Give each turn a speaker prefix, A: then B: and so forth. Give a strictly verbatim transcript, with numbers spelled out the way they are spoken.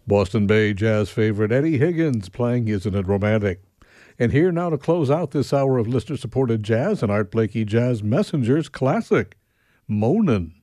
A: Boston Bay Jazz favorite Eddie Higgins playing Isn't It Romantic? And here now to close out this hour of listener-supported jazz and Art Blakey Jazz Messengers classic, Moanin'.